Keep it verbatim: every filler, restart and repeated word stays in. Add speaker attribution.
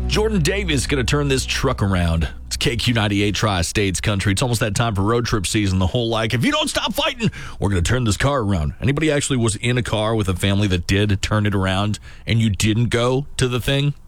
Speaker 1: Jordan Davis going to turn this truck around. It's K Q ninety-eight Tri-States Country. It's almost that time for road trip season. The whole like, if you don't stop fighting, we're going to turn this car around. Anybody actually was in a car with a family that did turn it around and you didn't go to the thing?